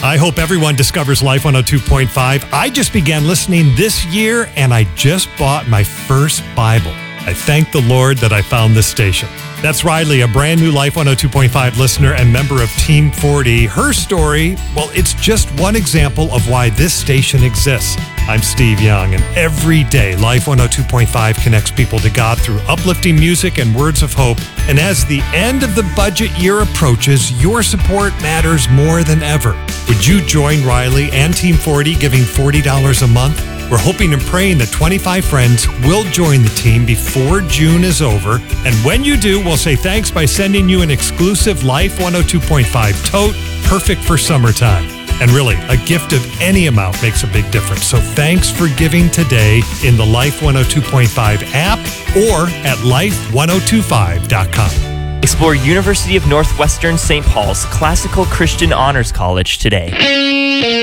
I hope everyone discovers Life 102.5. I just began listening this year, and I just bought my first Bible. I thank the Lord that I found this station. That's Riley, a brand new Life 102.5 listener and member of Team 40. Her story, well, it's just one example of why this station exists. I'm Steve Young, and every day Life 102.5 connects people to God through uplifting music and words of hope. And as the end of the budget year approaches, your support matters more than ever. Would you join Riley and Team 40 giving $40 a month? We're hoping and praying that 25 friends will join the team before June is over. And when you do, we'll say thanks by sending you an exclusive Life 102.5 tote, perfect for summertime. And really, a gift of any amount makes a big difference. So thanks for giving today in the Life 102.5 app or at life1025.com. Explore University of Northwestern St. Paul's Classical Christian Honors College today.